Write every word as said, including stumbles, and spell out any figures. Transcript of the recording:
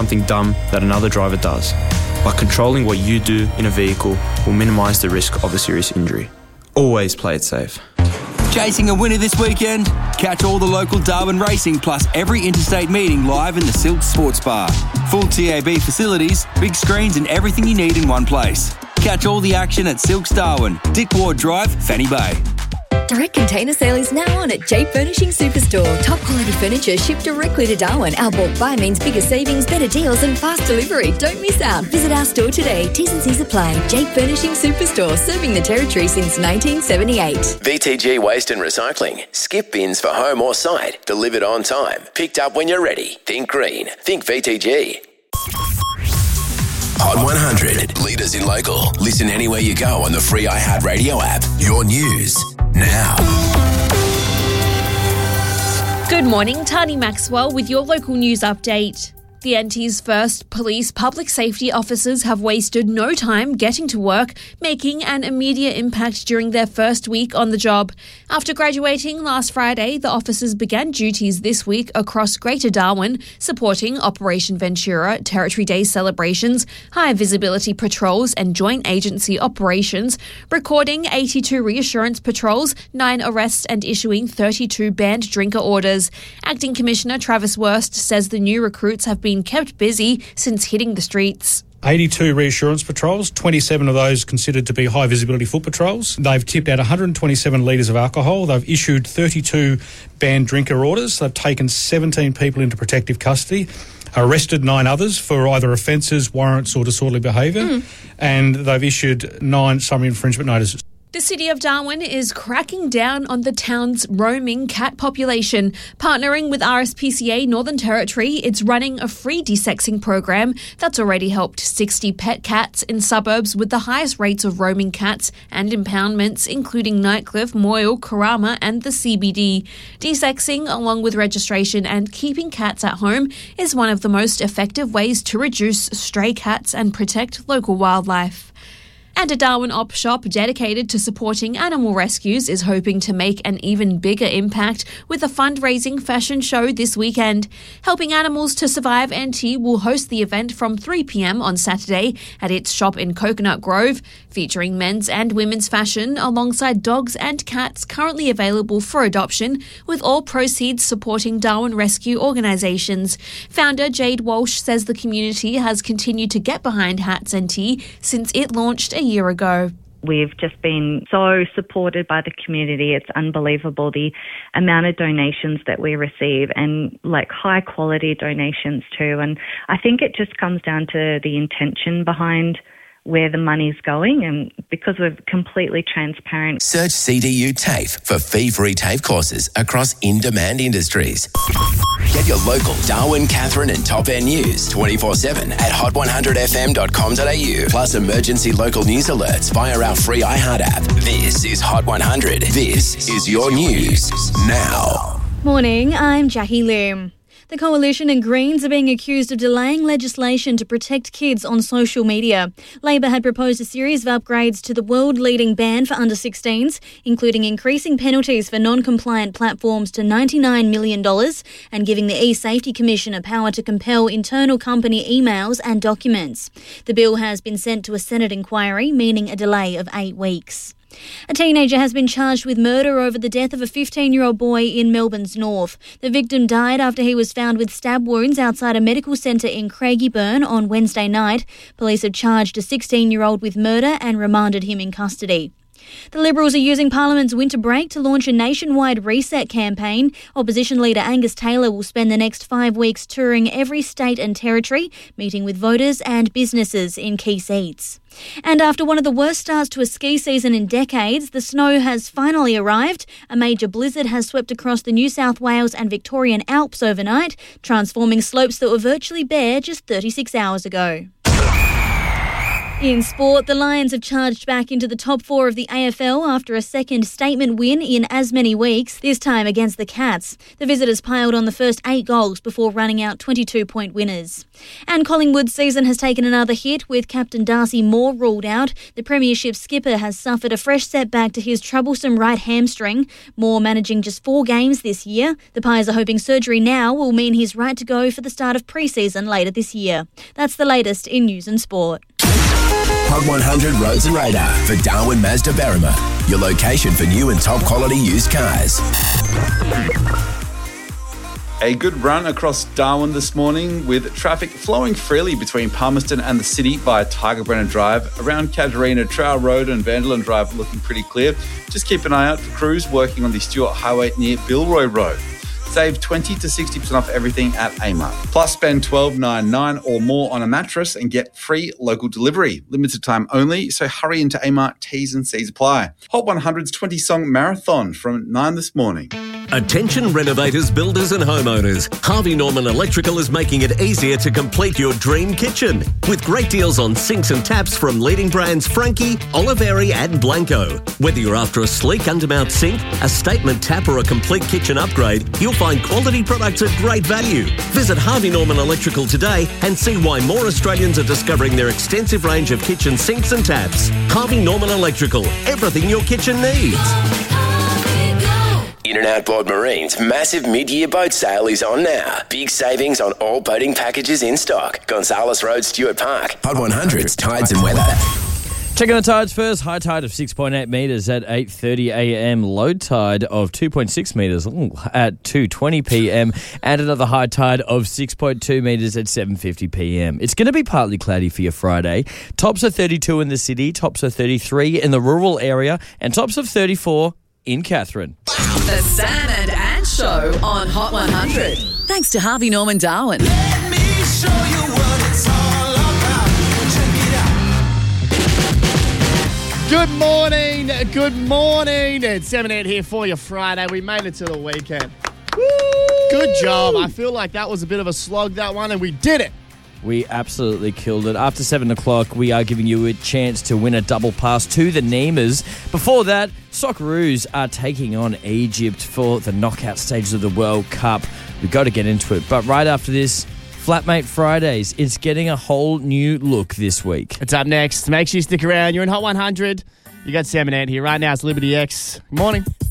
something dumb that another driver does. By controlling what you do in a vehicle will minimise the risk of a serious injury. Always play it safe. Chasing a winner this weekend? Catch all the local Darwin racing plus every interstate meeting live in the Silk Sports Bar. Full T A B facilities, big screens and everything you need in one place. Catch all the action at Silks Darwin, Dick Ward Drive, Fanny Bay. Direct container sale is now on at J Furnishing Superstore. Top quality furniture shipped directly to Darwin. Our bulk buy means bigger savings, better deals and fast delivery. Don't miss out. Visit our store today. T's and C's apply. J Furnishing Superstore, serving the Territory since nineteen seventy-eight. V T G Waste and Recycling. Skip bins for home or site. Delivered on time. Picked up when you're ready. Think green. Think V T G. Hot one hundred. Leaders in local. Listen anywhere you go on the free iHeartRadio app. Your news now. Good morning, Tani Maxwell with your local news update. The N T's first police public safety officers have wasted no time getting to work, making an immediate impact during their first week on the job. After graduating last Friday, the officers began duties this week across Greater Darwin, supporting Operation Ventura, Territory Day celebrations, high visibility patrols and joint agency operations, recording eighty-two reassurance patrols, nine arrests and issuing thirty-two banned drinker orders. Acting Commissioner Travis Wurst says the new recruits have been kept busy since hitting the streets. eighty-two reassurance patrols, twenty-seven of those considered to be high visibility foot patrols. They've tipped out one hundred twenty-seven litres of alcohol. They've issued thirty-two banned drinker orders. They've taken seventeen people into protective custody, arrested nine others for either offences, warrants or disorderly behaviour, mm. and they've issued nine summary infringement notices. The City of Darwin is cracking down on the town's roaming cat population. Partnering with R S P C A Northern Territory, it's running a free desexing program that's already helped sixty pet cats in suburbs with the highest rates of roaming cats and impoundments, including Nightcliff, Moyle, Karama and the C B D. Desexing, along with registration and keeping cats at home, is one of the most effective ways to reduce stray cats and protect local wildlife. And a Darwin op shop dedicated to supporting animal rescues is hoping to make an even bigger impact with a fundraising fashion show this weekend. Helping Animals to Survive N T will host the event from three p.m. on Saturday at its shop in Coconut Grove, featuring men's and women's fashion alongside dogs and cats currently available for adoption, with all proceeds supporting Darwin rescue organisations. Founder Jade Walsh says the community has continued to get behind Hats N T since it launched a year ago. We've just been so supported by the community. It's unbelievable the amount of donations that we receive, and like high quality donations too. And I think it just comes down to the intention behind where the money's going, and because we're completely transparent. Search C D U TAFE for fee-free TAFE courses across in-demand industries. Get your local Darwin, Catherine and Top End news twenty-four seven at hot one hundred f m dot com dot a u, plus emergency local news alerts via our free iHeart app. This is Hot one hundred. This is your news now. Morning, I'm Jackie Lim. The Coalition and Greens are being accused of delaying legislation to protect kids on social media. Labor had proposed a series of upgrades to the world-leading ban for under sixteens, including increasing penalties for non-compliant platforms to ninety-nine million dollars and giving the E-Safety Commission a power to compel internal company emails and documents. The bill has been sent to a Senate inquiry, meaning a delay of eight weeks. A teenager has been charged with murder over the death of a fifteen-year-old boy in Melbourne's north. The victim died after he was found with stab wounds outside a medical centre in Craigieburn on Wednesday night. Police have charged a sixteen-year-old with murder and remanded him in custody. The Liberals are using Parliament's winter break to launch a nationwide reset campaign. Opposition leader Angus Taylor will spend the next five weeks touring every state and territory, meeting with voters and businesses in key seats. And after one of the worst starts to a ski season in decades, the snow has finally arrived. A major blizzard has swept across the New South Wales and Victorian Alps overnight, transforming slopes that were virtually bare just thirty-six hours ago. In sport, the Lions have charged back into the top four of the A F L after a second statement win in as many weeks, this time against the Cats. The visitors piled on the first eight goals before running out twenty-two point winners. And Collingwood's season has taken another hit with captain Darcy Moore ruled out. The Premiership skipper has suffered a fresh setback to his troublesome right hamstring. Moore managing just four games this year. The Pies are hoping surgery now will mean he's right to go for the start of pre-season later this year. That's the latest in news and sport. Hot one hundred Roads and Radar for Darwin Mazda Berrima, your location for new and top quality used cars. A good run across Darwin this morning with traffic flowing freely between Palmerston and the city via Tiger Brenner Drive. Around Katarina, Trower Road and Vanderlyn Drive looking pretty clear. Just keep an eye out for crews working on the Stewart Highway near Bilroy Road. Save twenty to sixty percent off everything at Amart. Plus spend twelve dollars ninety-nine or more on a mattress and get free local delivery. Limited time only, so hurry into Amart. T's and C's apply. Hot one hundred's twenty song marathon from nine this morning. Attention renovators, builders and homeowners. Harvey Norman Electrical is making it easier to complete your dream kitchen. With great deals on sinks and taps from leading brands Frankie, Oliveri and Blanco. Whether you're after a sleek undermount sink, a statement tap or a complete kitchen upgrade, you'll find quality products at great value. Visit Harvey Norman Electrical today and see why more Australians are discovering their extensive range of kitchen sinks and taps. Harvey Norman Electrical, everything your kitchen needs. In and Outboard Marine's massive mid-year boat sale is on now. Big savings on all boating packages in stock. Gonzales Road, Stewart Park. Hot one hundred's Tides and Weather. Checking the tides first. High tide of six point eight metres at eight thirty a m. Low tide of two point six metres ooh, at two twenty p m. And another high tide of six point two metres at seven fifty p m. It's going to be partly cloudy for your Friday. Tops are thirty-two in the city. Tops are thirty-three in the rural area. And tops of thirty-four in Katherine. The Sam and Ann Show on Hot one hundred. Thanks to Harvey Norman Darwin. Let me show you what it's all about. Check it out. Good morning, good morning. It's seven eight here for you Friday. We made it to the weekend. Woo! Good job. I feel like that was a bit of a slog, that one, and we did it. We absolutely killed it. After seven o'clock, we are giving you a chance to win a double pass to the Nemas. Before that, Socceroos are taking on Egypt for the knockout stages of the World Cup. We've got to get into it. But right after this, Flatmate Fridays. It's getting a whole new look this week. It's up next. Make sure you stick around. You're in Hot one hundred. You got Sam and Ant here. Right now, it's Liberty X. Good morning.